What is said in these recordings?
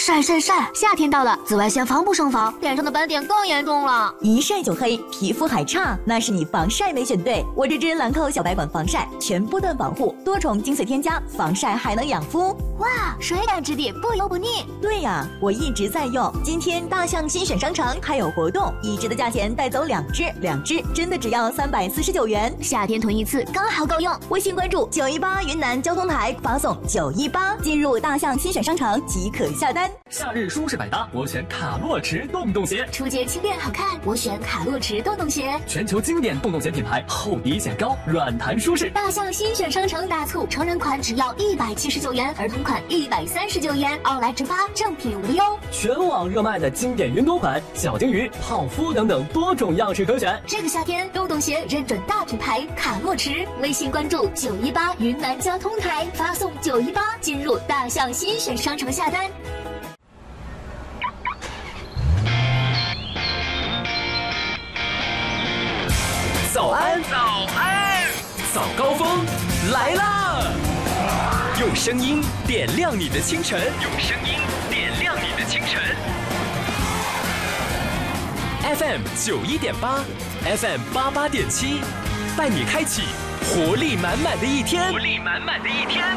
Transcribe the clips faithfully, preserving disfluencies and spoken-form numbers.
晒晒晒！夏天到了，紫外线防不胜防，脸上的斑点更严重了。 一晒就黑，皮肤还差，那是你防晒没选对。我这支兰蔻小白管防晒，全波段保护，多重精粹添加，防晒还能养肤。 哇，水感质地，不油不腻。 对呀，我一直在用。今天大象新选商城还有活动，一支的价钱带走两支，两支真的只要三百四十九元。 夏天囤一次刚好够用。 微信关注九一八云南交通台，发送九一八进入大象新选商城即可下单。 夏日舒适百搭，我选卡洛驰洞洞鞋。 初见轻便好看，我选卡洛驰洞洞鞋。 全球经典洞洞鞋品牌，厚底显高，软弹舒适。 大象新选商城大促，成人款只要一百七十九元，儿童款一百三十九元，奥莱直发，正品无忧。 全网热卖的经典云朵款、小金鱼、泡芙等等多种样式可选。 这个夏天，洞洞鞋认准大品牌卡洛驰。微信关注九一八云南交通台，发送九一八进入大象新选商城下单。 早安，早安，早高峰来啦！用声音点亮你的清晨，用声音点亮你的清晨。F M 九一点八 ，F M 八八点七，带你开启活力满满的一天，活力满满的一天。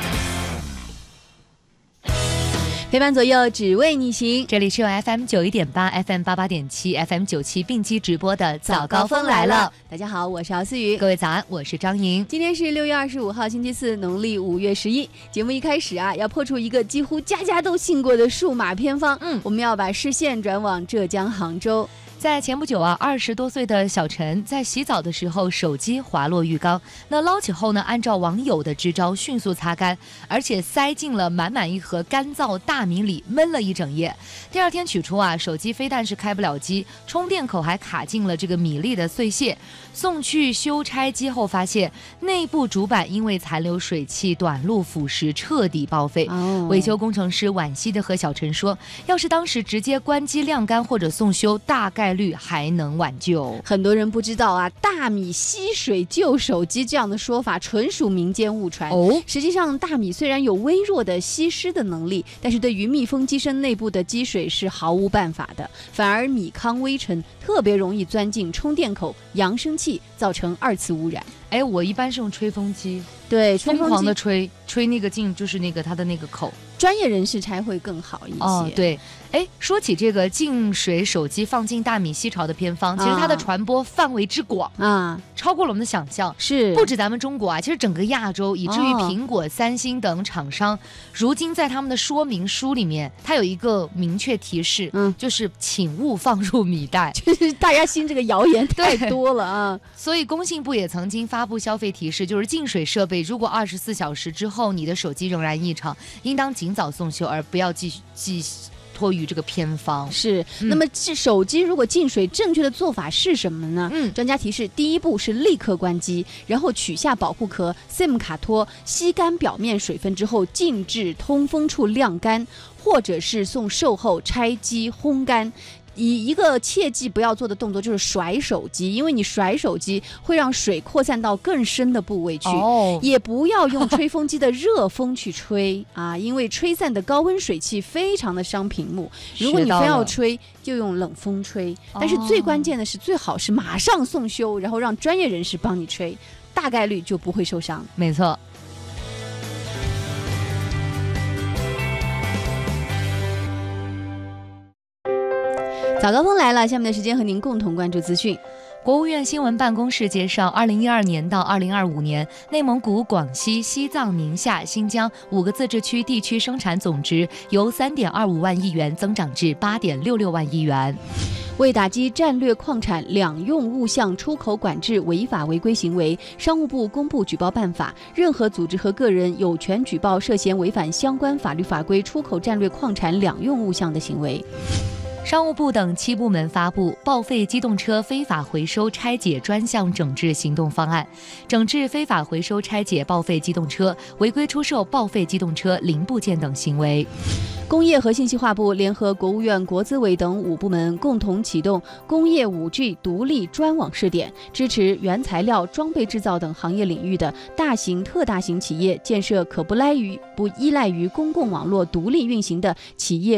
陪伴左右，只为你行。 这里是由 F M 九一点八、F M 八八点七、F M 九七并机直播的早高峰来了。 大家好，我是敖思雨。 各位早安，我是张莹。 今天是六月二十五号，星期四，农历五月十一。节目一开始啊，要破除一个几乎家家都信过的数码偏方。嗯，我们要把视线转往浙江杭州。 在前不久啊，二十多岁的小陈在洗澡的时候，手机滑落浴缸。那捞起后呢，按照网友的支招，迅速擦干，而且塞进了满满一盒干燥大米里，焖了一整夜。第二天取出啊，手机非但是开不了机，充电口还卡进了这个米粒的碎屑。送去修拆机后，发现内部主板因为残留水汽、短路腐蚀，彻底报废。哦、维修工程师惋惜的和小陈说：“要是当时直接关机晾干或者送修，大概率还能挽救。” 很多人不知道啊，大米吸水救手机这样的说法纯属民间误传。哦，实际上大米虽然有微弱的吸湿的能力，但是对于密封机身内部的积水是毫无办法的，反而米糠微尘特别容易钻进充电口、扬声器，造成二次污染。 哎，我一般是用吹风机， 对，吹风机疯狂的吹，吹那个进就是那个它的那个口。 专业人士拆会更好一些。 哦，对。哎，说起这个净水手机放进大米吸潮的偏方，其实它的传播范围之广啊，超过了我们的想象。是，不止咱们中国啊，其实整个亚洲，以至于苹果、哦、三星等厂商，如今在他们的说明书里面，它有一个明确提示，嗯，就是请勿放入米袋。 就是大家信这个谣言太多了啊。 所以工信部也曾经发布消费提示，就是净水设备如果二十四小时之后你的手机仍然异常，应当尽早送修，而不要继续继续托于这个偏方。 是、嗯、那么手机如果进水正确的做法是什么呢？嗯，专家提示，第一步是立刻关机，然后取下保护壳 SIM 卡托，吸干表面水分之后静置通风处晾干，或者是送售后拆机烘干。以一个切记不要做的动作就是甩手机，因为你甩手机会让水扩散到更深的部位去。哦、也不要用吹风机的热风去吹啊，因为吹散的高温水汽非常的伤屏幕。如果你非要吹，就用冷风吹。但是最关键的是，最好是马上送修，然后让专业人士帮你吹，大概率就不会受伤。 没错。 早高峰来了，下面的时间和您共同关注资讯。 国务院新闻办公室介绍，二零一二年到二零二五年，内蒙古、广西、西藏、宁夏、新疆五个自治区地区生产总值由三点二五万亿元增长至八点六六万亿元。 为打击战略矿产两用物项出口管制违法违规行为，商务部公布举报办法，任何组织和个人有权举报涉嫌违反相关法律法规出口战略矿产两用物项的行为。 商务部等七部门发布报废机动车非法回收拆解专项整治行动方案，整治非法回收拆解报废机动车、违规出售报废机动车零部件等行为。 工业和信息化部联合国务院国资委等五部门共同启动工业 五 G 独立专网试点，支持原材料、装备制造等行业领域的大型、特大型企业建设可不赖于不依赖于公共网络独立运行的企业